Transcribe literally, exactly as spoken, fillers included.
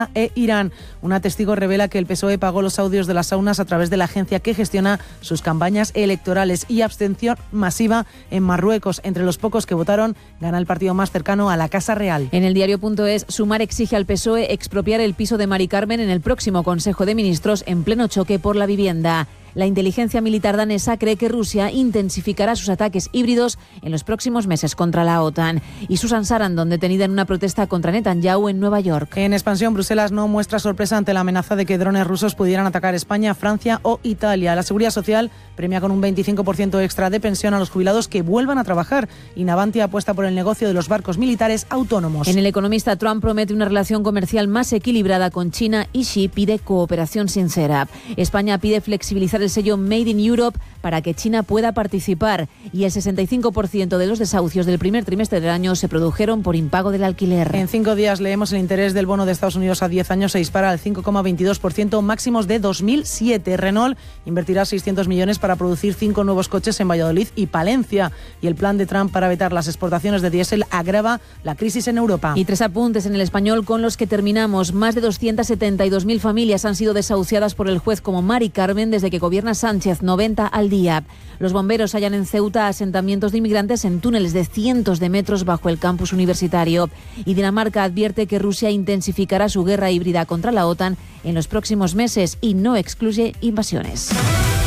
e Irán. Una testigo revela que el P S O E pagó los audios de las saunas a través de la agencia que gestiona sus campañas electorales. Y abstención masiva en Marruecos. Entre los pocos que votaron, gana el partido más cercano a la Casa Real. En el diario.es, Sumar exige al P S O E expropiar el piso de Mari Carmen en el próximo Consejo de Ministros en pleno choque por la vivienda. La inteligencia militar danesa cree que Rusia intensificará sus ataques híbridos en los próximos meses contra la OTAN. Y Susan Sarandon, detenida en una protesta contra Netanyahu en Nueva York. En expansión, Bruselas no muestra sorpresa ante la amenaza de que drones rusos pudieran atacar España, Francia o Italia. La Seguridad Social premia con un veinticinco por ciento extra de pensión a los jubilados que vuelvan a trabajar. Y Navantia apuesta por el negocio de los barcos militares autónomos. En El Economista, Trump promete una relación comercial más equilibrada con China y Xi pide cooperación sincera. España pide flexibilizar el sello Made in Europe para que China pueda participar, y el sesenta y cinco por ciento de los desahucios del primer trimestre del año se produjeron por impago del alquiler. En cinco días leemos el interés del bono de Estados Unidos a diez años se dispara al cinco coma veintidós por ciento, máximos de dos mil siete. Renault invertirá seiscientos millones para producir cinco nuevos coches en Valladolid y Palencia, y el plan de Trump para vetar las exportaciones de diésel agrava la crisis en Europa. Y tres apuntes en El Español con los que terminamos. Más de doscientas setenta y dos mil familias han sido desahuciadas por el juez como Mari Carmen desde que gobierna Sánchez, noventa al día. Los bomberos hallan en Ceuta asentamientos de inmigrantes en túneles de cientos de metros bajo el campus universitario. Y Dinamarca advierte que Rusia intensificará su guerra híbrida contra la OTAN en los próximos meses y no excluye invasiones.